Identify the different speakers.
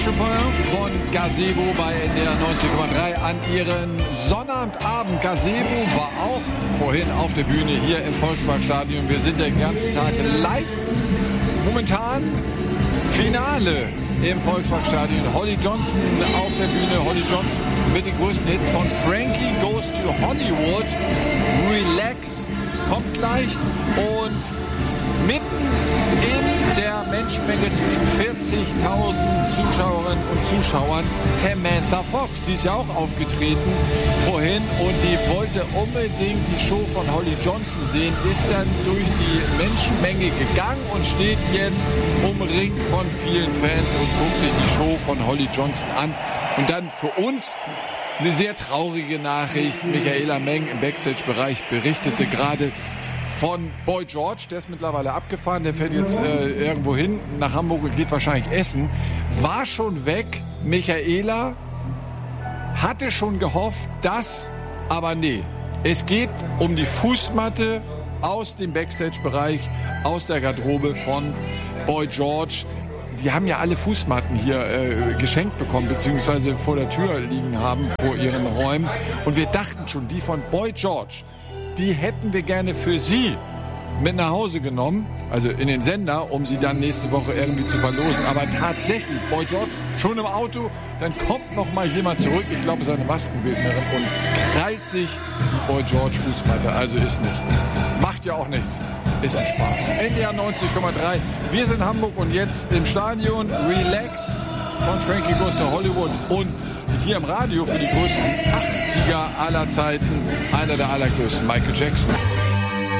Speaker 1: Von Gazebo bei NDR 90,3 an ihren Sonnabendabend. Gazebo war auch vorhin auf der Bühne hier im Volksparkstadion. Wir sind den ganzen Tag live. Momentan Finale im Volksparkstadion. Holly Johnson auf der Bühne. Holly Johnson mit den größten Hits von Frankie Goes to Hollywood. Relax kommt gleich und mitten in der Menschenmenge zwischen 40.000 Zuschauerinnen und Zuschauern Samantha Fox, die ist ja auch aufgetreten vorhin und die wollte unbedingt die Show von Holly Johnson sehen, ist dann durch die Menschenmenge gegangen und steht jetzt umringt von vielen Fans und guckt sich die Show von Holly Johnson an. Und dann für uns eine sehr traurige Nachricht. Michaela Meng im Backstage-Bereich berichtete gerade von Boy George, der ist mittlerweile abgefahren, der fährt jetzt irgendwo hin, nach Hamburg und geht wahrscheinlich essen. War schon weg, Michaela hatte schon gehofft, aber nee. Es geht um die Fußmatte aus dem Backstage-Bereich, aus der Garderobe von Boy George. Die haben ja alle Fußmatten hier geschenkt bekommen, beziehungsweise vor der Tür liegen haben, vor ihren Räumen. Und wir dachten schon, die von Boy George, die hätten wir gerne für Sie mit nach Hause genommen, also in den Sender, um sie dann nächste Woche irgendwie zu verlosen. Aber tatsächlich, Boy George schon im Auto, dann kommt noch mal jemand zurück, ich glaube seine Maskenbildnerin, und krallt sich die Boy George Fußmatte. Also ist nicht. Macht ja auch nichts. Ist ein Spaß. NDR 90,3. Wir sind in Hamburg und jetzt im Stadion. Relax von Frankie Goes to Hollywood und hier im Radio für die größten 80er aller Zeiten, einer der allergrößten, Michael Jackson.